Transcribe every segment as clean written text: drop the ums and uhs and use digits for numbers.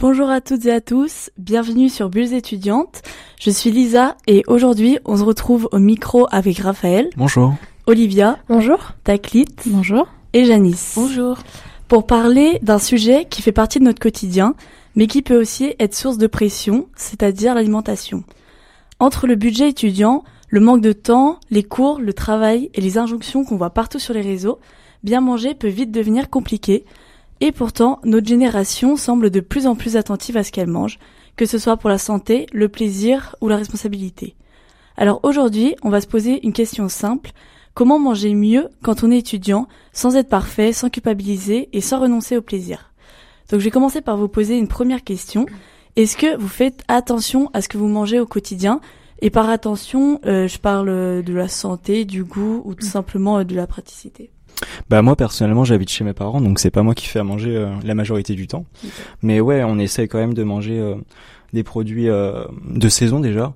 Bonjour à toutes et à tous, bienvenue sur Bulles étudiantes. Je suis Lisa et aujourd'hui on se retrouve au micro avec Raphaël. Bonjour. Olivia. Bonjour. Taklit. Bonjour. Et Janice. Bonjour. Pour parler d'un sujet qui fait partie de notre quotidien, mais qui peut aussi être source de pression, c'est-à-dire l'alimentation. Entre le budget étudiant, le manque de temps, les cours, le travail et les injonctions qu'on voit partout sur les réseaux, bien manger peut vite devenir compliqué. Et pourtant, notre génération semble de plus en plus attentive à ce qu'elle mange, que ce soit pour la santé, le plaisir ou la responsabilité. Alors aujourd'hui, on va se poser une question simple. Comment manger mieux quand on est étudiant, sans être parfait, sans culpabiliser et sans renoncer au plaisir? Donc je vais commencer par vous poser une première question. Est-ce que vous faites attention à ce que vous mangez au quotidien? Et par attention, je parle de la santé, du goût ou tout simplement de la praticité. Moi personnellement j'habite chez mes parents, donc c'est pas moi qui fais à manger la majorité du temps. Okay. Mais ouais, on essaie quand même de manger des produits de saison déjà,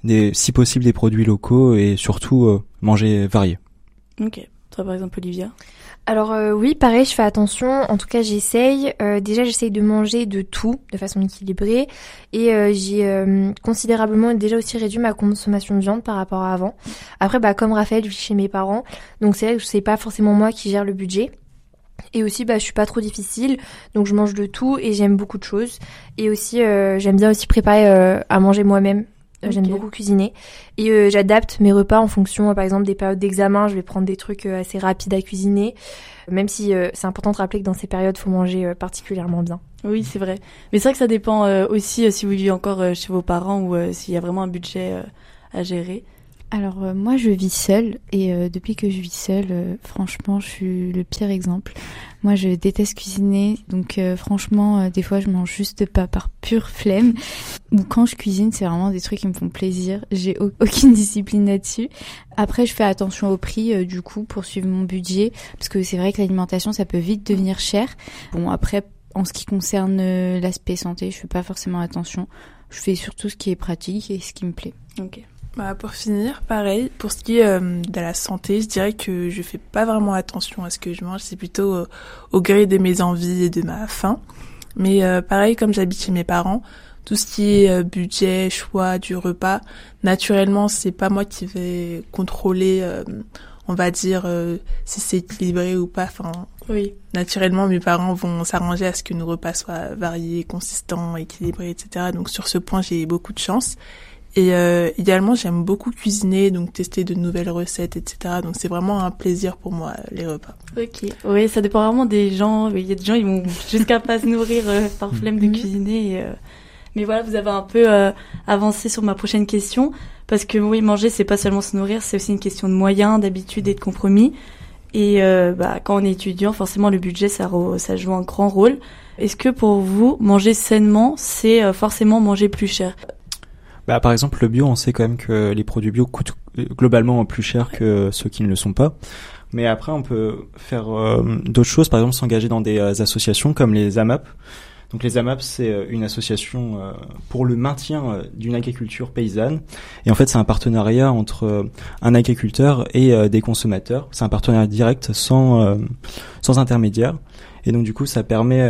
si possible des produits locaux et surtout manger varié. Ok. Toi par exemple Olivia? Alors oui, pareil, je fais attention. En tout cas, j'essaye. Déjà, j'essaye de manger de tout de façon équilibrée. Et j'ai considérablement déjà aussi réduit ma consommation de viande par rapport à avant. Après, comme Raphaël, je vis chez mes parents. Donc c'est vrai que c'est pas forcément moi qui gère le budget. Et aussi, je suis pas trop difficile. Donc je mange de tout et j'aime beaucoup de choses. Et aussi, j'aime bien aussi préparer à manger moi-même. J'aime beaucoup cuisiner et j'adapte mes repas en fonction, par exemple, des périodes d'examen. Je vais prendre des trucs assez rapides à cuisiner, même si c'est important de rappeler que dans ces périodes, il faut manger particulièrement bien. Oui, c'est vrai. Mais c'est vrai que ça dépend aussi si vous vivez encore chez vos parents ou s'il y a vraiment un budget à gérer. Alors moi je vis seule et depuis que je vis seule, franchement je suis le pire exemple. Moi je déteste cuisiner, donc franchement des fois je mange juste pas par pure flemme. Ou quand je cuisine c'est vraiment des trucs qui me font plaisir, j'ai aucune discipline là-dessus. Après je fais attention au prix du coup pour suivre mon budget, parce que c'est vrai que l'alimentation ça peut vite devenir cher. Bon après en ce qui concerne l'aspect santé je fais pas forcément attention, je fais surtout ce qui est pratique et ce qui me plaît. Ok. Pour finir, pareil, pour ce qui est de la santé, je dirais que je fais pas vraiment attention à ce que je mange, c'est plutôt au gré de mes envies et de ma faim. Mais pareil, comme j'habite chez mes parents, tout ce qui est budget, choix du repas, naturellement, c'est pas moi qui vais contrôler, on va dire, si c'est équilibré ou pas. Enfin, oui. Naturellement, mes parents vont s'arranger à ce que nos repas soient variés, consistants, équilibrés, etc. Donc sur ce point, j'ai beaucoup de chance. Et idéalement, j'aime beaucoup cuisiner, donc tester de nouvelles recettes, etc. Donc c'est vraiment un plaisir pour moi, les repas. Ok. Oui, ça dépend vraiment des gens. Il y a des gens, ils vont jusqu'à pas se nourrir par flemme de cuisiner. Mais voilà, vous avez un peu avancé sur ma prochaine question. Parce que oui, manger, c'est pas seulement se nourrir, c'est aussi une question de moyens, d'habitude et de compromis. Et quand on est étudiant, forcément, le budget, ça joue un grand rôle. Est-ce que pour vous, manger sainement, c'est forcément manger plus cher ? Par exemple, le bio, on sait quand même que les produits bio coûtent globalement plus cher que ceux qui ne le sont pas. Mais après, on peut faire d'autres choses, par exemple s'engager dans des associations comme les AMAP. Donc les AMAP, c'est une association pour le maintien d'une agriculture paysanne. Et en fait, c'est un partenariat entre un agriculteur et des consommateurs. C'est un partenariat direct sans intermédiaire. Et donc du coup, ça permet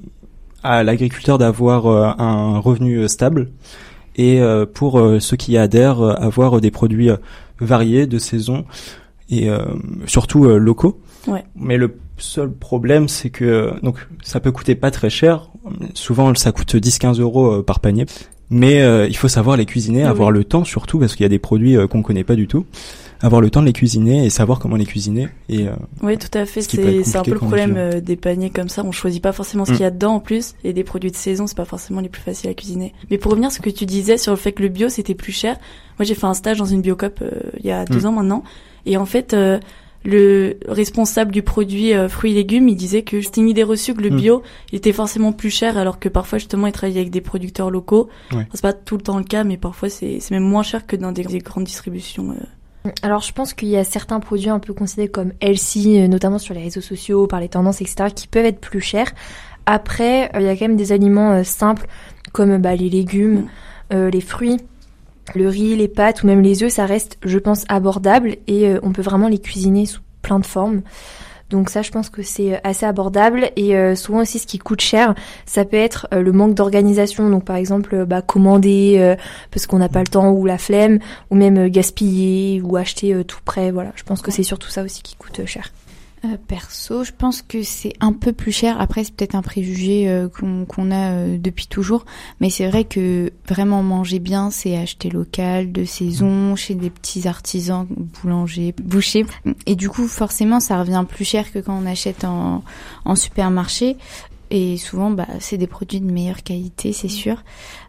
à l'agriculteur d'avoir un revenu stable. Et pour ceux qui y adhèrent, avoir des produits variés, de saison et surtout locaux. Ouais. Mais le seul problème, c'est que donc ça peut coûter pas très cher. Souvent, ça coûte 10-15 euros par panier. Mais il faut savoir les cuisiner, avoir le temps surtout, parce qu'il y a des produits qu'on connaît pas du tout. Avoir le temps de les cuisiner et savoir comment les cuisiner. Et oui, tout à fait. C'est un peu le problème des paniers comme ça. On choisit pas forcément ce qu'il y a dedans en plus. Et des produits de saison, c'est pas forcément les plus faciles à cuisiner. Mais pour revenir à ce que tu disais sur le fait que le bio c'était plus cher. Moi, j'ai fait un stage dans une Biocoop il y a 2 ans maintenant. Et en fait, le responsable du produit fruits et légumes, il disait que c'était une idée reçue que le bio il était forcément plus cher, alors que parfois justement il travaillait avec des producteurs locaux. Ouais. C'est pas tout le temps le cas, mais parfois c'est même moins cher que dans des grandes distributions. Alors je pense qu'il y a certains produits un peu considérés comme healthy, notamment sur les réseaux sociaux, par les tendances, etc., qui peuvent être plus chers. Après, il y a quand même des aliments simples comme les légumes, les fruits, le riz, les pâtes ou même les œufs. Ça reste, je pense, abordable et on peut vraiment les cuisiner sous plein de formes. Donc ça, je pense que c'est assez abordable. Et souvent aussi, ce qui coûte cher, ça peut être le manque d'organisation. Donc par exemple, commander parce qu'on n'a pas le temps ou la flemme, ou même gaspiller ou acheter tout prêt. Voilà, je pense que c'est surtout ça aussi qui coûte cher. Perso, je pense que c'est un peu plus cher. Après, c'est peut-être un préjugé qu'on a depuis toujours. Mais c'est vrai que vraiment manger bien, c'est acheter local, de saison, chez des petits artisans, boulangers, bouchers. Et du coup, forcément, ça revient plus cher que quand on achète en supermarché. Et souvent, c'est des produits de meilleure qualité, c'est sûr.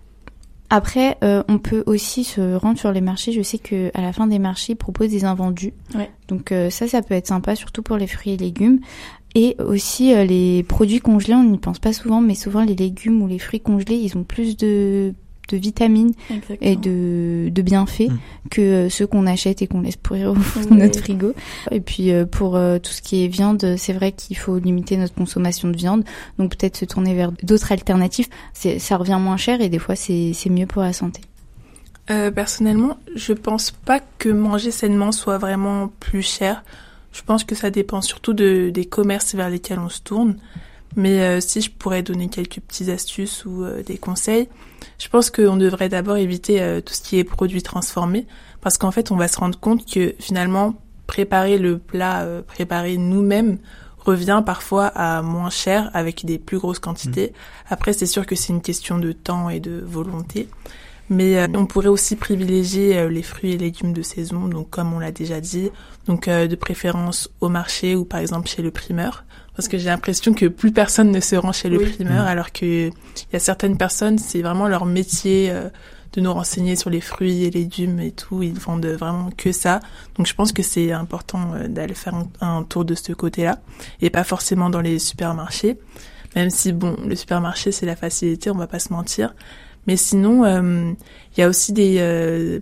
Après, on peut aussi se rendre sur les marchés. Je sais que à la fin des marchés, ils proposent des invendus. Ouais. Donc ça peut être sympa, surtout pour les fruits et légumes. Et aussi les produits congelés, on n'y pense pas souvent, mais souvent les légumes ou les fruits congelés, ils ont plus de vitamines et de bienfaits que ceux qu'on achète et qu'on laisse pourrir au fond de notre frigo. Et puis pour tout ce qui est viande, c'est vrai qu'il faut limiter notre consommation de viande, donc peut-être se tourner vers d'autres alternatives. Ça revient moins cher et des fois c'est mieux pour la santé. Personnellement, je pense pas que manger sainement soit vraiment plus cher. Je pense que ça dépend surtout des commerces vers lesquels on se tourne. Mais si je pourrais donner quelques petites astuces ou des conseils, je pense qu'on devrait d'abord éviter tout ce qui est produits transformés, parce qu'en fait, on va se rendre compte que finalement, préparer le plat, préparer nous-mêmes, revient parfois à moins cher avec des plus grosses quantités. Après, c'est sûr que c'est une question de temps et de volonté. Mais on pourrait aussi privilégier les fruits et légumes de saison, donc comme on l'a déjà dit, donc de préférence au marché ou par exemple chez le primeur, parce que j'ai l'impression que plus personne ne se rend chez le primeur, alors que il y a certaines personnes, c'est vraiment leur métier de nous renseigner sur les fruits et légumes et tout, ils vendent vraiment que ça. Donc je pense que c'est important d'aller faire un tour de ce côté-là et pas forcément dans les supermarchés, même si bon, le supermarché c'est la facilité, on va pas se mentir. Mais sinon, il y a aussi des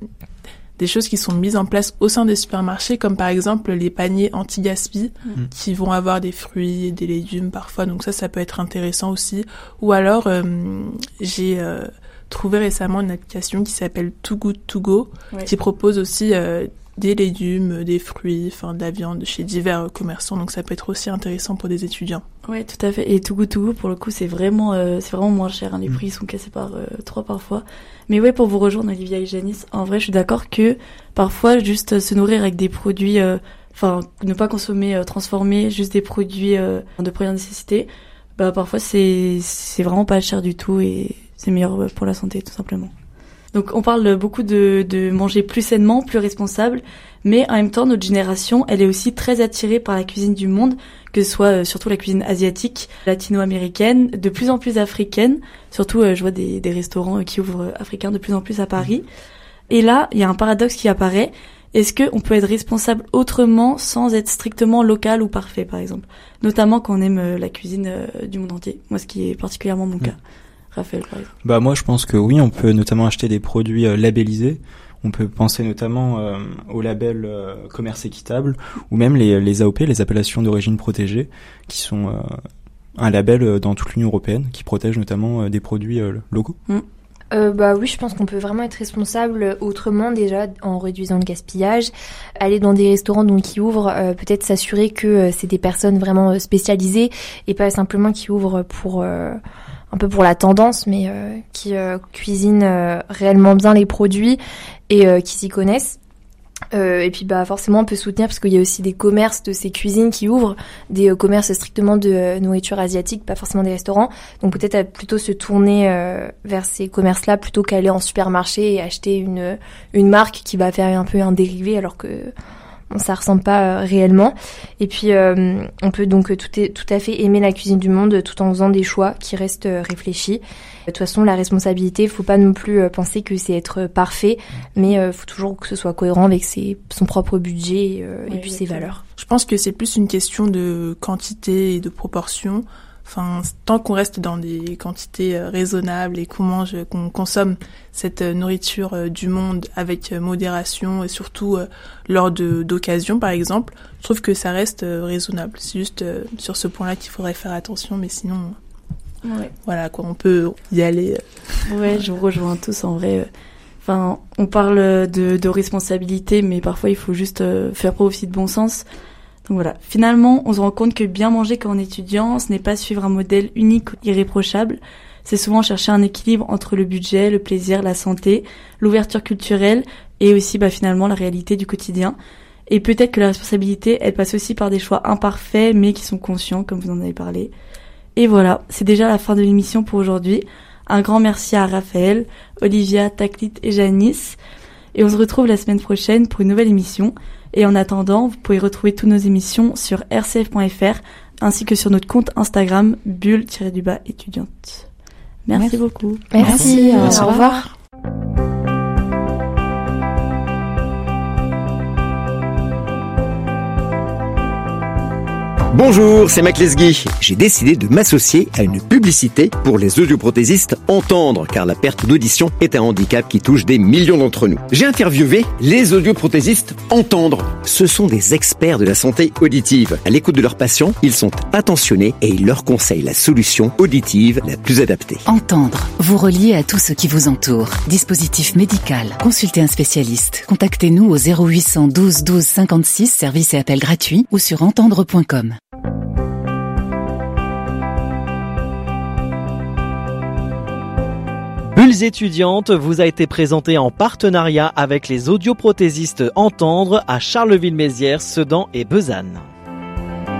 choses qui sont mises en place au sein des supermarchés, comme par exemple les paniers anti-gaspi qui vont avoir des fruits et des légumes parfois. Donc ça peut être intéressant aussi. Ou alors, j'ai trouvé récemment une application qui s'appelle Too Good To Go, qui propose aussi des légumes, des fruits, de la viande chez divers commerçants. Donc ça peut être aussi intéressant pour des étudiants. Ouais, tout à fait. Et Too Good To Go, pour le coup, c'est vraiment moins cher. Hein. Les prix sont cassés par 3 parfois. Mais ouais, pour vous rejoindre, Olivia et Janice, en vrai, je suis d'accord que parfois, juste se nourrir avec des produits, ne pas consommer transformés, juste des produits de première nécessité, parfois c'est vraiment pas cher du tout et c'est meilleur pour la santé, tout simplement. Donc on parle beaucoup de manger plus sainement, plus responsable, mais en même temps notre génération, elle est aussi très attirée par la cuisine du monde, que ce soit surtout la cuisine asiatique, latino-américaine, de plus en plus africaine. Surtout je vois des restaurants qui ouvrent africains de plus en plus à Paris. Et là, il y a un paradoxe qui apparaît. Est-ce qu'on peut être responsable autrement sans être strictement local ou parfait, par exemple? Notamment quand on aime la cuisine du monde entier. Moi, ce qui est particulièrement mon cas. Raphaël, par exemple. Moi, je pense que oui, on peut notamment acheter des produits labellisés. On peut penser notamment au label commerce équitable ou même les AOP, les appellations d'origine protégée, qui sont un label dans toute l'Union européenne qui protège notamment des produits locaux. Oui, je pense qu'on peut vraiment être responsable autrement, déjà en réduisant le gaspillage, aller dans des restaurants donc qui ouvrent, peut-être s'assurer que c'est des personnes vraiment spécialisées et pas simplement qui ouvrent pour un peu pour la tendance, mais qui cuisinent réellement bien les produits et qui s'y connaissent. Et puis forcément on peut soutenir parce qu'il y a aussi des commerces de ces cuisines qui ouvrent, des commerces strictement de nourriture asiatique, pas forcément des restaurants. Donc peut-être plutôt se tourner vers ces commerces-là plutôt qu'aller en supermarché et acheter une marque qui va faire un peu un dérivé alors que ça ressemble pas réellement. Et puis on peut donc tout à fait aimer la cuisine du monde tout en faisant des choix qui restent réfléchis. De toute façon, la responsabilité, faut pas non plus penser que c'est être parfait, mais faut toujours que ce soit cohérent avec son propre budget et puis ses valeurs. Je pense que c'est plus une question de quantité et de proportion. Tant qu'on reste dans des quantités raisonnables et qu'on consomme cette nourriture du monde avec modération et surtout lors d'occasions, par exemple, je trouve que ça reste raisonnable. C'est juste sur ce point-là qu'il faudrait faire attention, mais sinon, voilà quoi, on peut y aller. Ouais, je vous rejoins tous en vrai. On parle de responsabilité, mais parfois il faut juste faire preuve aussi de bon sens. Donc voilà, finalement, on se rend compte que bien manger quand on est étudiant, ce n'est pas suivre un modèle unique, irréprochable. C'est souvent chercher un équilibre entre le budget, le plaisir, la santé, l'ouverture culturelle et aussi finalement la réalité du quotidien. Et peut-être que la responsabilité, elle passe aussi par des choix imparfaits mais qui sont conscients, comme vous en avez parlé. Et voilà, c'est déjà la fin de l'émission pour aujourd'hui. Un grand merci à Raphaël, Olivia, Taklit et Janice. Et on se retrouve la semaine prochaine pour une nouvelle émission. Et en attendant, vous pouvez retrouver toutes nos émissions sur rcf.fr ainsi que sur notre compte Instagram bulle-étudiante. Merci beaucoup. Merci. Au revoir. Bonjour, c'est Mac Lesguy. J'ai décidé de m'associer à une publicité pour les audioprothésistes entendre, car la perte d'audition est un handicap qui touche des millions d'entre nous. J'ai interviewé les audioprothésistes entendre. Ce sont des experts de la santé auditive. À l'écoute de leurs patients, ils sont attentionnés et ils leur conseillent la solution auditive la plus adaptée. Entendre, vous relier à tout ce qui vous entoure. Dispositif médical, consultez un spécialiste. Contactez-nous au 0800 12 12 56, service et appel gratuit, ou sur entendre.com. Bulles étudiantes vous a été présenté en partenariat avec les audioprothésistes Entendre à Charleville-Mézières, Sedan et Besançon.